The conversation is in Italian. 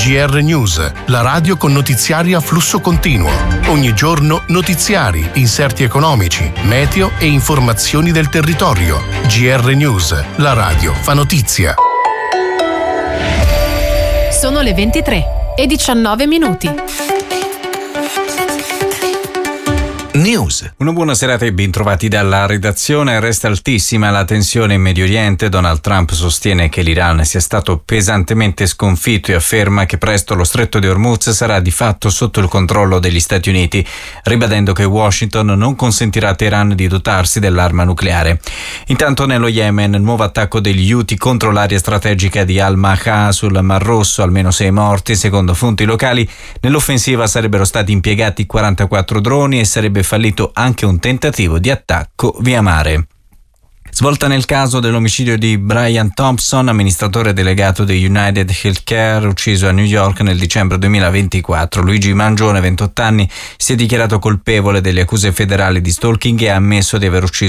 GR News, la radio con notiziari a flusso continuo. Ogni giorno notiziari, inserti economici, meteo e informazioni del territorio. GR News, la radio fa notizia. Sono le 23:19. News. Una buona serata e bentrovati dalla redazione. Resta altissima la tensione in Medio Oriente. Donald Trump sostiene che l'Iran sia stato pesantemente sconfitto e afferma che presto lo stretto di Hormuz sarà di fatto sotto il controllo degli Stati Uniti, ribadendo che Washington non consentirà a Teheran di dotarsi dell'arma nucleare. Intanto nello Yemen, nuovo attacco degli Houthi contro l'area strategica di Al-Maha sul Mar Rosso, almeno 6 morti. Secondo fonti locali, nell'offensiva sarebbero stati impiegati 44 droni e sarebbe fallito anche un tentativo di attacco via mare. Svolta nel caso dell'omicidio di Brian Thompson, amministratore delegato di United Healthcare, ucciso a New York nel dicembre 2024. Luigi Mangione, 28 anni, si è dichiarato colpevole delle accuse federali di stalking e ha ammesso di aver ucciso